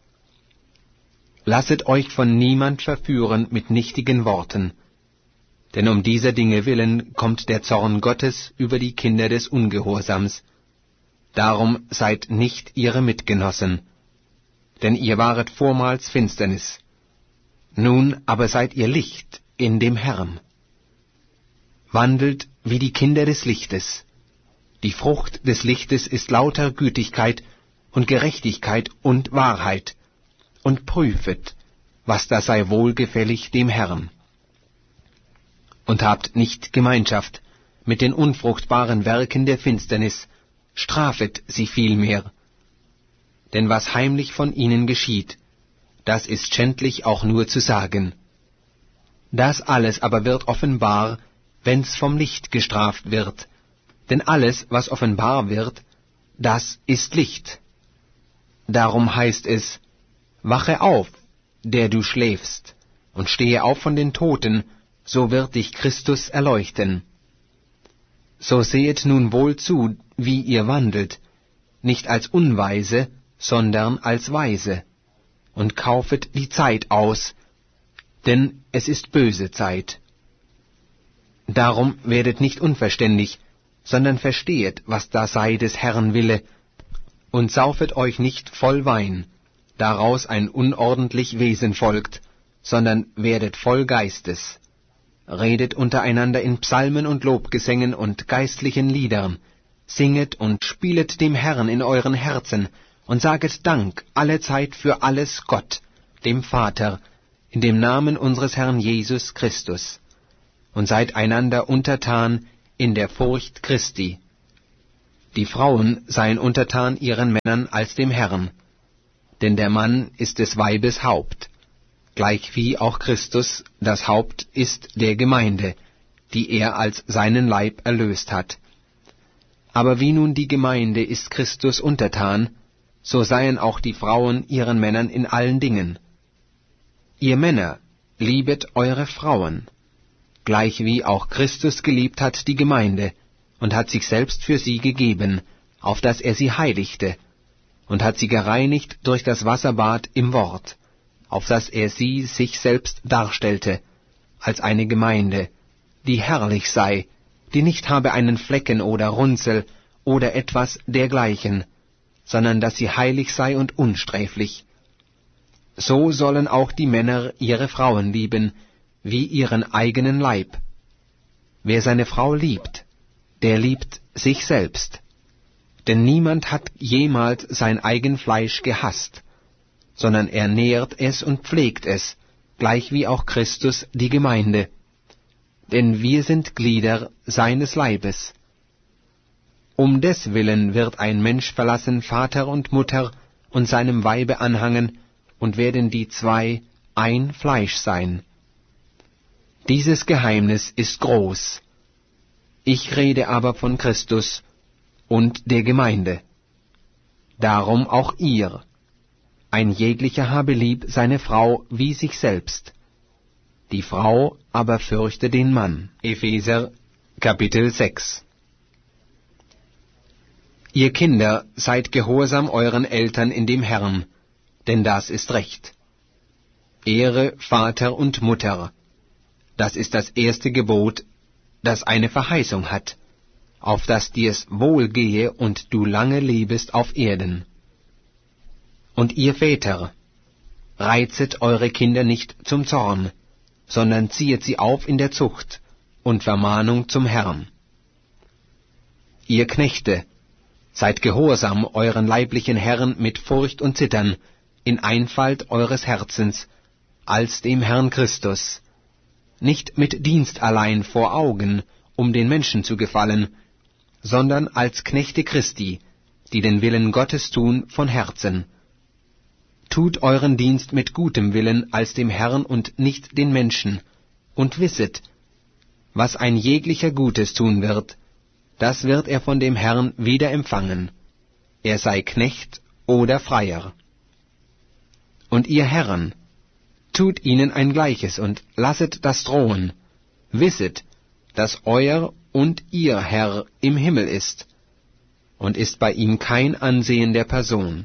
Speaker 1: Lasset euch von niemand verführen mit nichtigen Worten, denn um dieser Dinge willen kommt der Zorn Gottes über die Kinder des Ungehorsams. Darum seid nicht ihre Mitgenossen, denn ihr waret vormals Finsternis. Nun aber seid ihr Licht in dem Herrn. Wandelt wie die Kinder des Lichtes. Die Frucht des Lichtes ist lauter Gütigkeit und Gerechtigkeit und Wahrheit, und prüfet, was da sei wohlgefällig dem Herrn. Und habt nicht Gemeinschaft mit den unfruchtbaren Werken der Finsternis, strafet sie vielmehr. Denn was heimlich von ihnen geschieht, das ist schändlich auch nur zu sagen. Das alles aber wird offenbar, wenn's vom Licht gestraft wird, denn alles, was offenbar wird, das ist Licht. Darum heißt es, wache auf, der du schläfst, und stehe auf von den Toten, so wird dich Christus erleuchten. So sehet nun wohl zu, wie ihr wandelt, nicht als Unweise, sondern als Weise, und kaufet die Zeit aus, denn es ist böse Zeit. Darum werdet nicht unverständig, sondern verstehet, was da sei des Herrn Wille, und saufet euch nicht voll Wein, daraus ein unordentlich Wesen folgt, sondern werdet voll Geistes. Redet untereinander in Psalmen und Lobgesängen und geistlichen Liedern, singet und spielet dem Herrn in euren Herzen, und saget Dank allezeit für alles Gott, dem Vater, in dem Namen unseres Herrn Jesus Christus. und seid einander untertan in der Furcht Christi. Die Frauen seien untertan ihren Männern als dem Herrn, denn der Mann ist des Weibes Haupt, gleichwie auch Christus das Haupt ist der Gemeinde, die er als seinen Leib erlöst hat. Aber wie nun die Gemeinde ist Christus untertan, so seien auch die Frauen ihren Männern in allen Dingen. Ihr Männer, liebet eure Frauen, gleichwie auch Christus geliebt hat die Gemeinde, und hat sich selbst für sie gegeben, auf dass er sie heiligte, und hat sie gereinigt durch das Wasserbad im Wort, auf dass er sie sich selbst darstellte, als eine Gemeinde, die herrlich sei, die nicht habe einen Flecken oder Runzel oder etwas dergleichen, sondern dass sie heilig sei und unsträflich. So sollen auch die Männer ihre Frauen lieben, wie ihren eigenen Leib. Wer seine Frau liebt, der liebt sich selbst. Denn niemand hat jemals sein eigen Fleisch gehasst, sondern er nährt es und pflegt es, gleichwie auch Christus die Gemeinde. Denn wir sind Glieder seines Leibes. Um deswillen wird ein Mensch verlassen Vater und Mutter und seinem Weibe anhangen, und werden die zwei ein Fleisch sein. Dieses Geheimnis ist groß. Ich rede aber von Christus und der Gemeinde. Darum auch ihr. Ein jeglicher habe lieb seine Frau wie sich selbst. Die Frau aber fürchte den Mann. Epheser, Kapitel sechs. Ihr Kinder, seid gehorsam euren Eltern in dem Herrn, denn das ist Recht. Ehre Vater und Mutter, das ist das erste Gebot, das eine Verheißung hat, auf dass dir's wohl gehe und du lange lebest auf Erden. Und ihr Väter, reizet eure Kinder nicht zum Zorn, sondern ziehet sie auf in der Zucht und Vermahnung zum Herrn. Ihr Knechte, seid gehorsam euren leiblichen Herren mit Furcht und Zittern, in Einfalt eures Herzens, als dem Herrn Christus, nicht mit Dienst allein vor Augen, um den Menschen zu gefallen, sondern als Knechte Christi, die den Willen Gottes tun von Herzen. Tut euren Dienst mit gutem Willen als dem Herrn und nicht den Menschen, und wisset, was ein jeglicher Gutes tun wird, das wird er von dem Herrn wieder empfangen, er sei Knecht oder Freier. Und ihr Herren, tut ihnen ein Gleiches und lasset das drohen, wisset, dass euer und ihr Herr im Himmel ist, und ist bei ihm kein Ansehen der Person.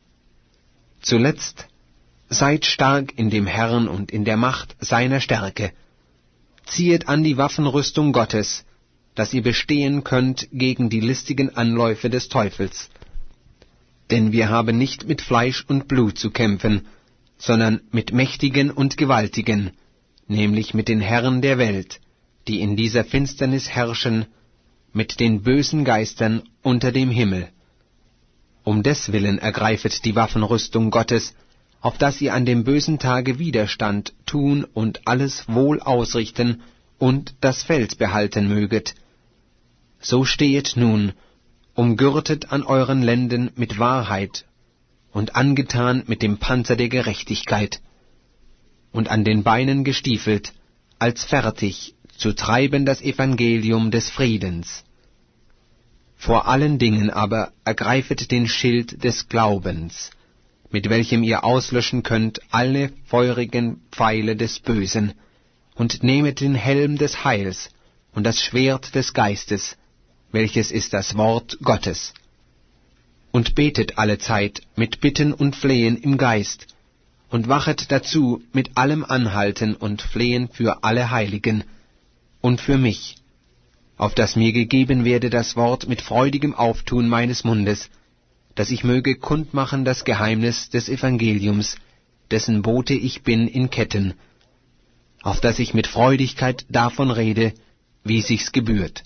Speaker 1: Zuletzt, seid stark in dem Herrn und in der Macht seiner Stärke, ziehet an die Waffenrüstung Gottes, dass ihr bestehen könnt gegen die listigen Anläufe des Teufels. Denn wir haben nicht mit Fleisch und Blut zu kämpfen, sondern mit Mächtigen und Gewaltigen, nämlich mit den Herren der Welt, die in dieser Finsternis herrschen, mit den bösen Geistern unter dem Himmel. Um deswillen ergreifet die Waffenrüstung Gottes, auf dass ihr an dem bösen Tage Widerstand tun und alles wohl ausrichten und das Feld behalten möget. So stehet nun, umgürtet an euren Lenden mit Wahrheit und angetan mit dem Panzer der Gerechtigkeit und an den Beinen gestiefelt, als fertig zu treiben das Evangelium des Friedens. Vor allen Dingen aber ergreifet den Schild des Glaubens, mit welchem ihr auslöschen könnt alle feurigen Pfeile des Bösen, und nehmet den Helm des Heils und das Schwert des Geistes, welches ist das Wort Gottes. Und betet allezeit mit Bitten und Flehen im Geist, und wachet dazu mit allem Anhalten und Flehen für alle Heiligen, und für mich, auf dass mir gegeben werde das Wort mit freudigem Auftun meines Mundes, dass ich möge kundmachen das Geheimnis des Evangeliums, dessen Bote ich bin in Ketten, auf dass ich mit Freudigkeit davon rede, wie sich's gebührt.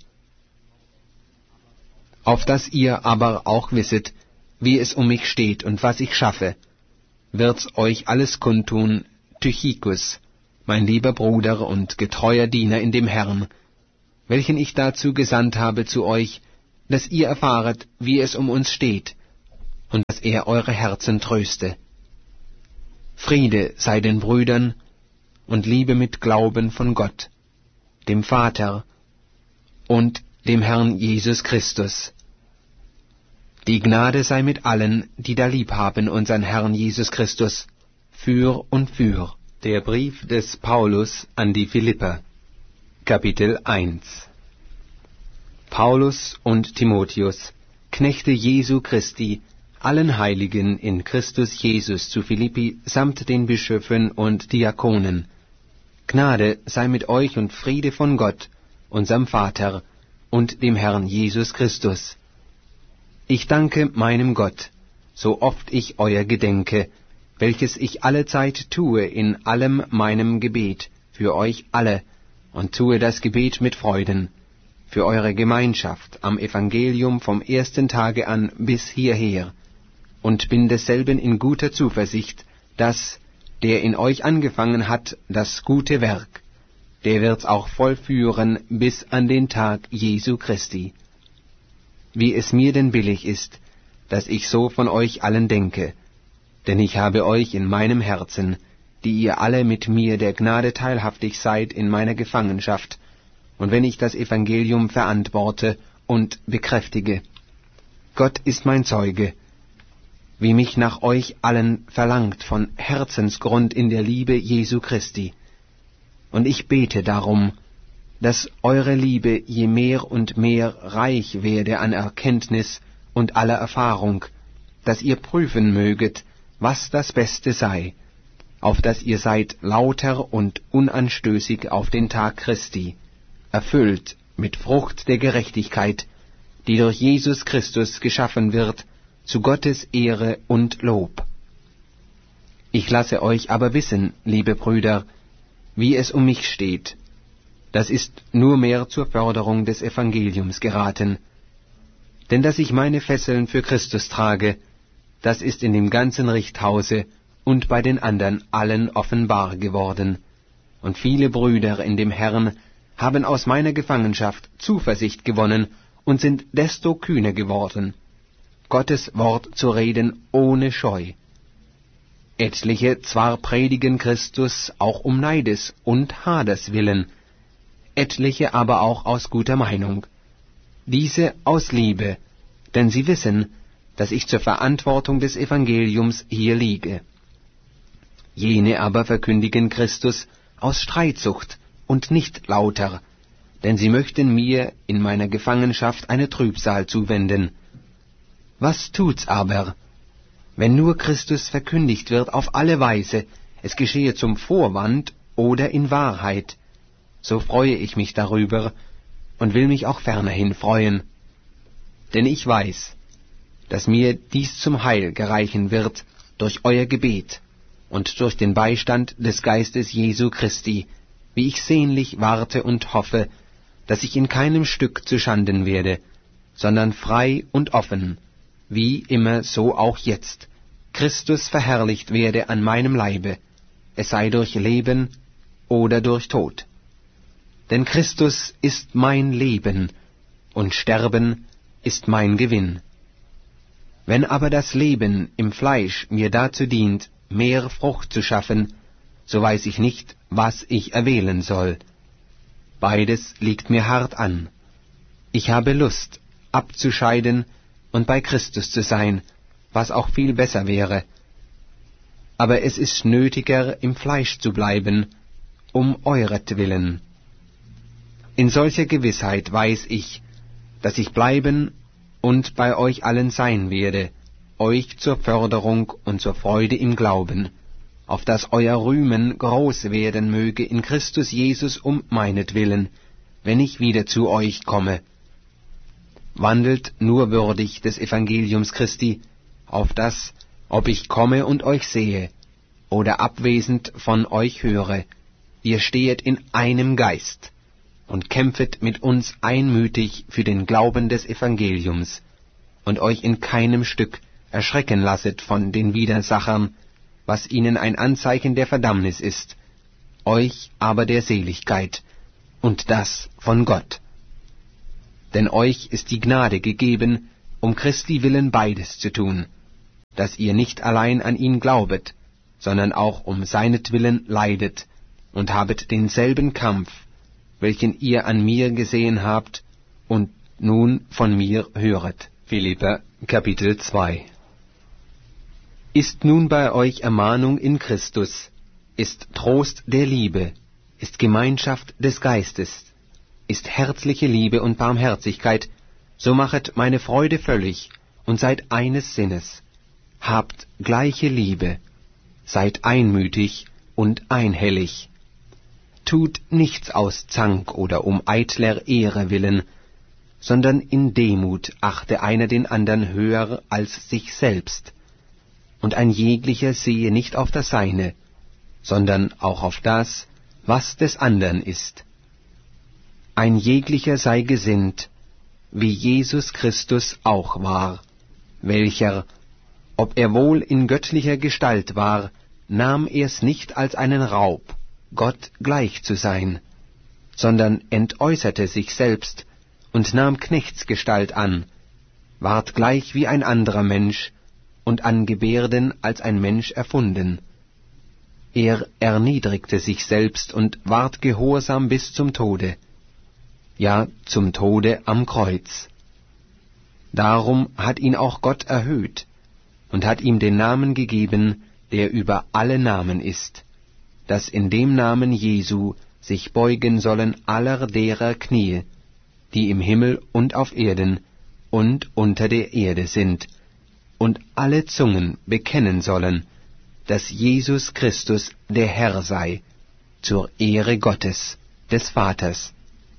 Speaker 1: Auf dass ihr aber auch wisset, wie es um mich steht und was ich schaffe, wird's euch alles kundtun, Tychikus, mein lieber Bruder und getreuer Diener in dem Herrn, welchen ich dazu gesandt habe zu euch, dass ihr erfahret, wie es um uns steht, und dass er eure Herzen tröste. Friede sei den Brüdern und Liebe mit Glauben von Gott, dem Vater und dem Herrn Jesus Christus. Die Gnade sei mit allen, die da lieb haben unseren Herrn Jesus Christus, für und für. Der Brief des Paulus an die Philipper, Kapitel eins. Paulus und Timotheus, Knechte Jesu Christi, allen Heiligen in Christus Jesus zu Philippi samt den Bischöfen und Diakonen. Gnade sei mit euch und Friede von Gott, unserem Vater, und dem Herrn Jesus Christus. Ich danke meinem Gott, so oft ich euer gedenke, welches ich allezeit tue in allem meinem Gebet für euch alle, und tue das Gebet mit Freuden, für eure Gemeinschaft am Evangelium vom ersten Tage an bis hierher, und bin desselben in guter Zuversicht, dass, der in euch angefangen hat, das gute Werk, der wird's auch vollführen bis an den Tag Jesu Christi. Wie es mir denn billig ist, dass ich so von euch allen denke, denn ich habe euch in meinem Herzen, die ihr alle mit mir der Gnade teilhaftig seid in meiner Gefangenschaft, und wenn ich das Evangelium verantworte und bekräftige. Gott ist mein Zeuge, wie mich nach euch allen verlangt von Herzensgrund in der Liebe Jesu Christi. Und ich bete darum, dass eure Liebe je mehr und mehr reich werde an Erkenntnis und aller Erfahrung, dass ihr prüfen möget, was das Beste sei, auf dass ihr seid lauter und unanstößig auf den Tag Christi, erfüllt mit Frucht der Gerechtigkeit, die durch Jesus Christus geschaffen wird, zu Gottes Ehre und Lob. Ich lasse euch aber wissen, liebe Brüder, wie es um mich steht. Das ist nur mehr zur Förderung des Evangeliums geraten. Denn dass ich meine Fesseln für Christus trage, das ist in dem ganzen Richthause und bei den anderen allen offenbar geworden. Und viele Brüder in dem Herrn haben aus meiner Gefangenschaft Zuversicht gewonnen und sind desto kühner geworden, Gottes Wort zu reden ohne Scheu. Etliche zwar predigen Christus auch um Neides und Haders willen, etliche aber auch aus guter Meinung, diese aus Liebe, denn sie wissen, dass ich zur Verantwortung des Evangeliums hier liege. Jene aber verkündigen Christus aus Streitsucht und nicht lauter, denn sie möchten mir in meiner Gefangenschaft eine Trübsal zuwenden. Was tut's aber, wenn nur Christus verkündigt wird auf alle Weise, es geschehe zum Vorwand oder in Wahrheit, so freue ich mich darüber und will mich auch fernerhin freuen. Denn ich weiß, dass mir dies zum Heil gereichen wird durch euer Gebet und durch den Beistand des Geistes Jesu Christi, wie ich sehnlich warte und hoffe, dass ich in keinem Stück zuschanden werde, sondern frei und offen, wie immer so auch jetzt, Christus verherrlicht werde an meinem Leibe, es sei durch Leben oder durch Tod. Denn Christus ist mein Leben, und Sterben ist mein Gewinn. Wenn aber das Leben im Fleisch mir dazu dient, mehr Frucht zu schaffen, so weiß ich nicht, was ich erwählen soll. Beides liegt mir hart an. Ich habe Lust, abzuscheiden und bei Christus zu sein, was auch viel besser wäre. Aber es ist nötiger, im Fleisch zu bleiben, um euretwillen. In solcher Gewissheit weiß ich, dass ich bleiben und bei euch allen sein werde, euch zur Förderung und zur Freude im Glauben, auf dass euer Rühmen groß werden möge in Christus Jesus um meinetwillen, wenn ich wieder zu euch komme. Wandelt nur würdig des Evangeliums Christi, auf dass, ob ich komme und euch sehe, oder abwesend von euch höre, ihr stehet in einem Geist, und kämpfet mit uns einmütig für den Glauben des Evangeliums, und euch in keinem Stück erschrecken lasset von den Widersachern, was ihnen ein Anzeichen der Verdammnis ist, euch aber der Seligkeit, und das von Gott. Denn euch ist die Gnade gegeben, um Christi willen beides zu tun, dass ihr nicht allein an ihn glaubet, sondern auch um seinetwillen leidet, und habet denselben Kampf, welchen ihr an mir gesehen habt und nun von mir höret. Philipper Kapitel zwei. Ist nun bei euch Ermahnung in Christus, ist Trost der Liebe, ist Gemeinschaft des Geistes, ist herzliche Liebe und Barmherzigkeit, so machet meine Freude völlig und seid eines Sinnes, habt gleiche Liebe, seid einmütig und einhellig. Tut nichts aus Zank oder um eitler Ehre willen, sondern in Demut achte einer den andern höher als sich selbst, und ein jeglicher sehe nicht auf das Seine, sondern auch auf das, was des andern ist. Ein jeglicher sei gesinnt, wie Jesus Christus auch war, welcher, ob er wohl in göttlicher Gestalt war, nahm er's nicht als einen Raub, Gott gleich zu sein, sondern entäußerte sich selbst und nahm Knechtsgestalt an, ward gleich wie ein anderer Mensch und an Gebärden als ein Mensch erfunden. Er erniedrigte sich selbst und ward gehorsam bis zum Tode, ja, zum Tode am Kreuz. Darum hat ihn auch Gott erhöht und hat ihm den Namen gegeben, der über alle Namen ist, dass in dem Namen Jesu sich beugen sollen aller derer Knie, die im Himmel und auf Erden und unter der Erde sind, und alle Zungen bekennen sollen, dass Jesus Christus der Herr sei, zur Ehre Gottes, des Vaters.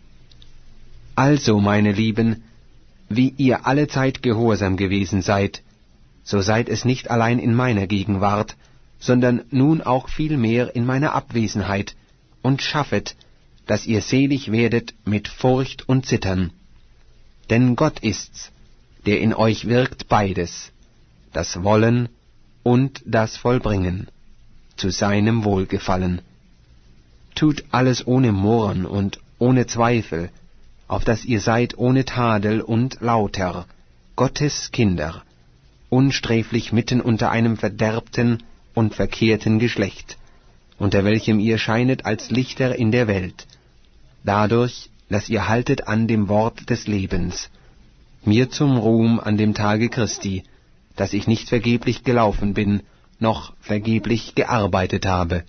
Speaker 1: Also, meine Lieben, wie ihr allezeit gehorsam gewesen seid, so seid es nicht allein in meiner Gegenwart, sondern nun auch vielmehr in meiner Abwesenheit, und schaffet, dass ihr selig werdet mit Furcht und Zittern. Denn Gott ist's, der in euch wirkt beides, das Wollen und das Vollbringen, zu seinem Wohlgefallen. Tut alles ohne Murren und ohne Zweifel, auf dass ihr seid ohne Tadel und lauter, Gottes Kinder, unsträflich mitten unter einem verderbten und verkehrten Geschlecht, unter welchem ihr scheinet als Lichter in der Welt, dadurch, dass ihr haltet an dem Wort des Lebens, mir zum Ruhm an dem Tage Christi, dass ich nicht vergeblich gelaufen bin, noch vergeblich gearbeitet habe.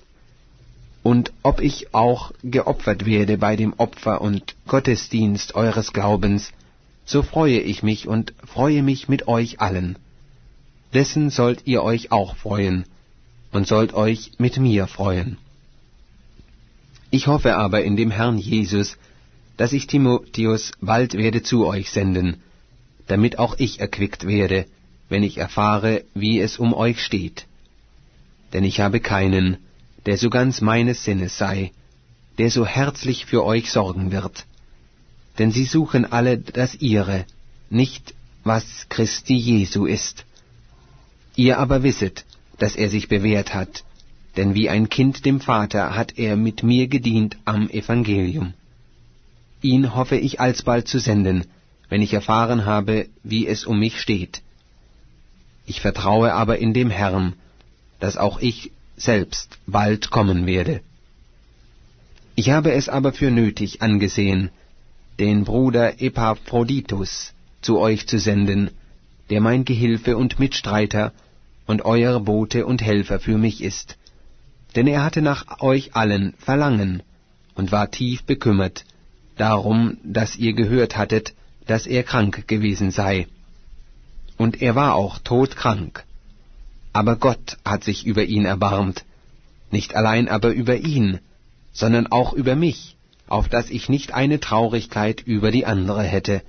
Speaker 1: Und ob ich auch geopfert werde bei dem Opfer und Gottesdienst eures Glaubens, so freue ich mich und freue mich mit euch allen. Dessen sollt ihr euch auch freuen, und sollt euch mit mir freuen. Ich hoffe aber in dem Herrn Jesus, dass ich Timotheus bald werde zu euch senden, damit auch ich erquickt werde, wenn ich erfahre, wie es um euch steht. Denn ich habe keinen, der so ganz meines Sinnes sei, der so herzlich für euch sorgen wird. Denn sie suchen alle das ihre, nicht was Christi Jesu ist. Ihr aber wisset, dass er sich bewährt hat, denn wie ein Kind dem Vater hat er mit mir gedient am Evangelium. Ihn hoffe ich alsbald zu senden, wenn ich erfahren habe, wie es um mich steht. Ich vertraue aber in dem Herrn, dass auch ich selbst bald kommen werde. Ich habe es aber für nötig angesehen, den Bruder Epaphroditus zu euch zu senden, der mein Gehilfe und Mitstreiter und euer Bote und Helfer für mich ist. Denn er hatte nach euch allen Verlangen und war tief bekümmert, darum, dass ihr gehört hattet, dass er krank gewesen sei. Und er war auch todkrank. Aber Gott hat sich über ihn erbarmt, nicht allein aber über ihn, sondern auch über mich, auf dass ich nicht eine Traurigkeit über die andere hätte.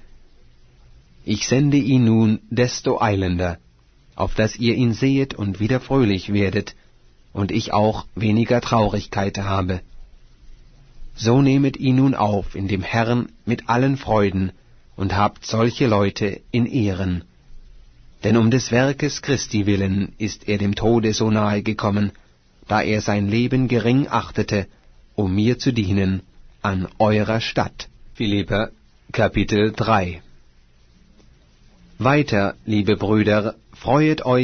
Speaker 1: Ich sende ihn nun desto eilender, auf dass ihr ihn sehet und wieder fröhlich werdet, und ich auch weniger Traurigkeit habe. So nehmet ihn nun auf in dem Herrn mit allen Freuden, und habt solche Leute in Ehren. Denn um des Werkes Christi willen ist er dem Tode so nahe gekommen, da er sein Leben gering achtete, um mir zu dienen an eurer Stadt. Philipper Kapitel drei. Weiter, liebe Brüder, freuet euch